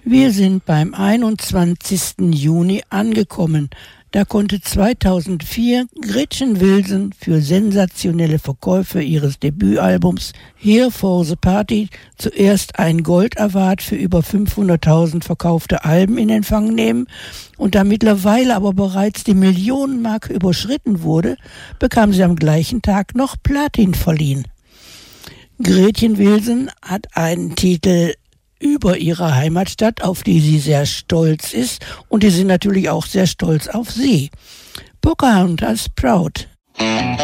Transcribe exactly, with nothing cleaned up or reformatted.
Wir sind beim einundzwanzigsten Juni angekommen. Da konnte zweitausendvier Gretchen Wilson für sensationelle Verkäufe ihres Debütalbums Here for the Party zuerst ein Gold-Award für über fünfhunderttausend verkaufte Alben in Empfang nehmen, und da mittlerweile aber bereits die Millionenmarke überschritten wurde, bekam sie am gleichen Tag noch Platin verliehen. Gretchen Wilson hat einen Titel über ihre Heimatstadt, auf die sie sehr stolz ist, und die sind natürlich auch sehr stolz auf sie. Pocahontas Proud.